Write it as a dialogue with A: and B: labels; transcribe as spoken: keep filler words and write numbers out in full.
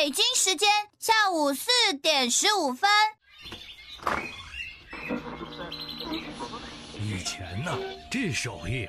A: 北京时间下午四点十五分。
B: 以前呢，这手艺